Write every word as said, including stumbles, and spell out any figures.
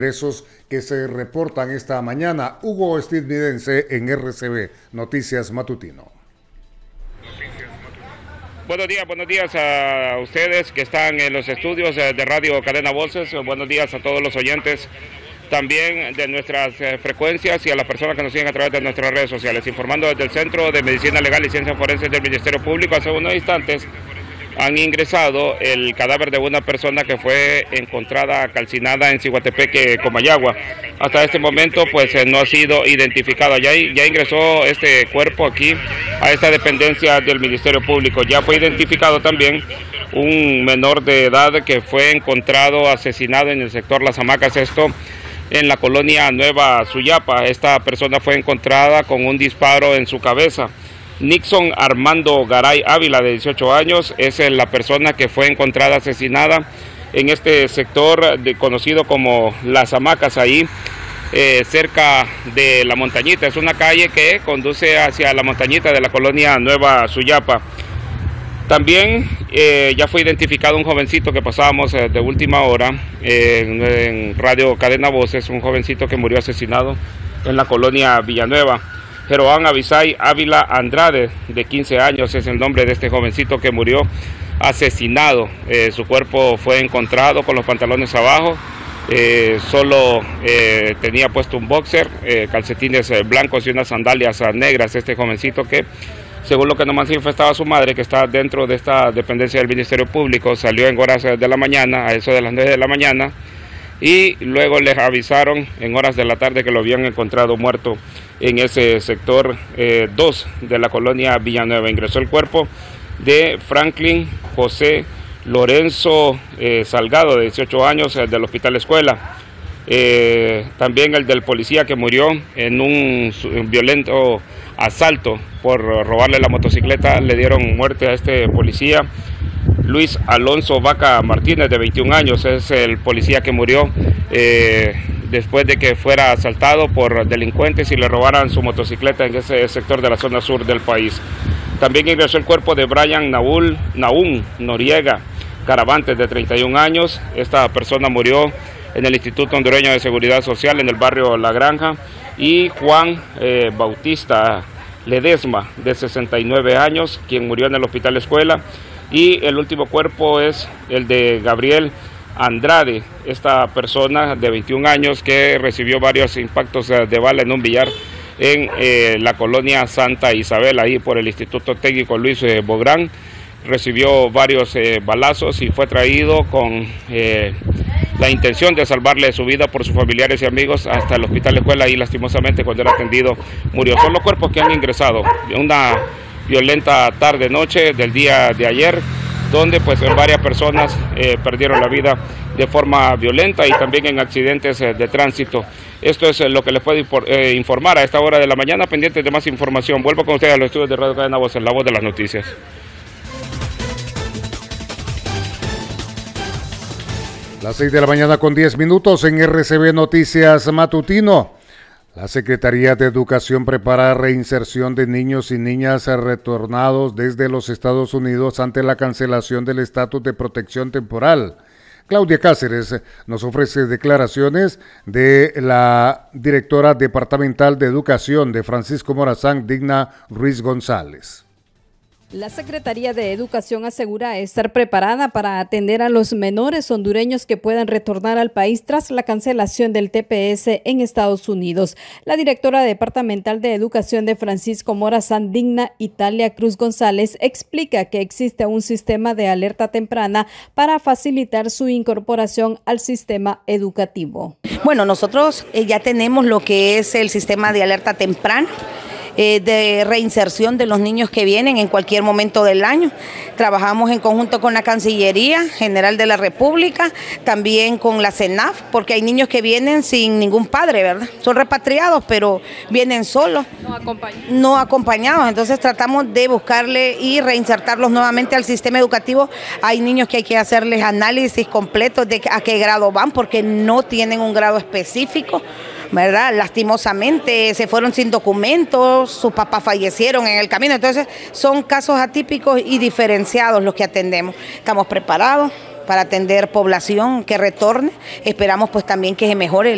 Esos que se reportan esta mañana. Hugo Estadounidense en R C B Noticias Matutino. Buenos días, buenos días a ustedes que están en los estudios de Radio Cadena Voces. Buenos días a todos los oyentes también de nuestras frecuencias y a las personas que nos siguen a través de nuestras redes sociales. Informando desde el Centro de Medicina Legal y Ciencias Forenses del Ministerio Público, hace unos instantes han ingresado el cadáver de una persona que fue encontrada calcinada en Ciguatepeque, Comayagua. Hasta este momento pues no ha sido identificado. Ya, ya ingresó este cuerpo aquí a esta dependencia del Ministerio Público. Ya fue identificado también un menor de edad que fue encontrado asesinado en el sector Las Hamacas, esto en la colonia Nueva Suyapa. Esta persona fue encontrada con un disparo en su cabeza. Nixon Armando Garay Ávila, de dieciocho años, es la persona que fue encontrada asesinada en este sector de, conocido como Las Hamacas, ahí eh, cerca de La Montañita. Es una calle que conduce hacia La Montañita de la colonia Nueva Suyapa. También eh, ya fue identificado un jovencito que pasábamos eh, de última hora eh, en, en Radio Cadena Voces, un jovencito que murió asesinado en la colonia Villanueva. Jeroán Abisai Ávila Andrade, de quince años, es el nombre de este jovencito que murió asesinado. Eh, su cuerpo fue encontrado con los pantalones abajo, eh, solo eh, tenía puesto un boxer, eh, calcetines eh, blancos y unas sandalias eh, negras. Este jovencito que, según lo que nos manifestaba su madre, que está dentro de esta dependencia del Ministerio Público, salió en horas de la mañana, a eso de las nueve de la mañana, y luego les avisaron en horas de la tarde que lo habían encontrado muerto en ese sector eh, dos de la colonia Villanueva. Ingresó el cuerpo de Franklin José Lorenzo eh, Salgado, de dieciocho años, eh, del Hospital Escuela. Eh, también el del policía que murió en un, un violento asalto por robarle la motocicleta. Le dieron muerte a este policía. Luis Alonso Vaca Martínez, de veintiún años, es el policía que murió eh, después de que fuera asaltado por delincuentes y le robaran su motocicleta en ese sector de la zona sur del país. También ingresó el cuerpo de Brian Naúl, Naún Noriega Caravantes, de treinta y un años. Esta persona murió en el Instituto Hondureño de Seguridad Social en el barrio La Granja. Y Juan eh, Bautista Ledesma, de sesenta y nueve años, quien murió en el Hospital Escuela. Y el último cuerpo es el de Gabriel Andrade, esta persona de veintiún años que recibió varios impactos de bala en un billar en eh, la colonia Santa Isabel, ahí por el Instituto Técnico Luis eh, Bográn. Recibió varios eh, balazos y fue traído con eh, la intención de salvarle su vida por sus familiares y amigos hasta el Hospital Escuela, y lastimosamente cuando era atendido murió. Son los cuerpos que han ingresado. Una violenta tarde-noche del día de ayer, donde pues varias personas eh, perdieron la vida de forma violenta y también en accidentes eh, de tránsito. Esto es eh, lo que les puedo eh, informar a esta hora de la mañana. Pendientes de más información, vuelvo con ustedes a los estudios de Radio Cadena Voces, la voz de las noticias. Las seis de la mañana con diez minutos en R C B Noticias Matutino. La Secretaría de Educación prepara reinserción de niños y niñas retornados desde los Estados Unidos ante la cancelación del estatus de protección temporal. Claudia Cáceres nos ofrece declaraciones de la directora departamental de Educación de Francisco Morazán, Digna Ruiz González. La Secretaría de Educación asegura estar preparada para atender a los menores hondureños que puedan retornar al país tras la cancelación del T P S en Estados Unidos. La directora departamental de Educación de Francisco Morazán, Digna Italia Cruz González, explica que existe un sistema de alerta temprana para facilitar su incorporación al sistema educativo. Bueno, nosotros eh, ya tenemos lo que es el sistema de alerta temprana, Eh, de reinserción de los niños que vienen en cualquier momento del año. Trabajamos en conjunto con la Cancillería General de la República, también con la CENAF, porque hay niños que vienen sin ningún padre, ¿verdad? Son repatriados, pero vienen solos, no acompañados. No acompañados. Entonces tratamos de buscarle y reinsertarlos nuevamente al sistema educativo. Hay niños que hay que hacerles análisis completos de a qué grado van, porque no tienen un grado específico, ¿verdad? Lastimosamente se fueron sin documentos, sus papás fallecieron en el camino, entonces son casos atípicos y diferenciados los que atendemos. Estamos preparados para atender población que retorne, esperamos pues también que se mejore